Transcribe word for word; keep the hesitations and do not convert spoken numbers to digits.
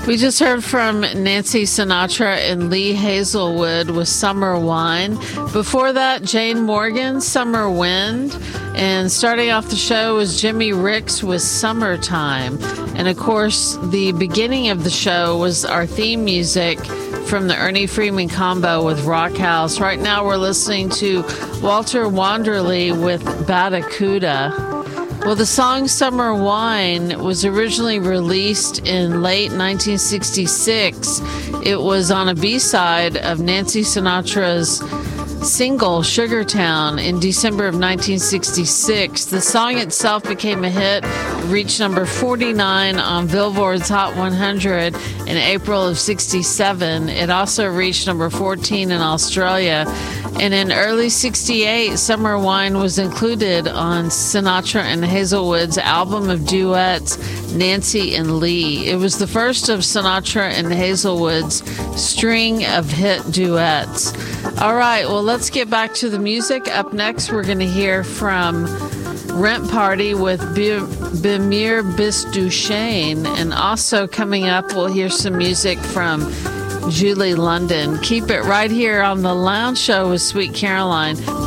We just heard from Nancy Sinatra and Lee Hazelwood with Summer Wine. Before that, Jane Morgan, Summer Wind. And starting off the show was Jimmy Ricks with Summertime. And of course, the beginning of the show was our theme music from the Ernie Freeman combo with Rock House. Right now we're listening to Walter Wanderley with Batacuda. Well, the song Summer Wine was originally released in late nineteen sixty-six. It was on a B-side of Nancy Sinatra's single Sugartown in December of nineteen sixty-six. The song itself became a hit, reached number forty-nine on Billboard's Hot one hundred in April of sixty-seven. It also reached number fourteen in Australia. And in early sixty-eight, Summer Wine was included on Sinatra and Hazelwood's album of duets, Nancy and Lee. It was the first of Sinatra and Hazelwood's string of hit duets. All right, well, let's get back to the music. Up next, we're going to hear from Rent Party with Bemir Bisdushane. And also coming up, we'll hear some music from Julie London. Keep it right here on The Lounge Show with Sweet Caroline.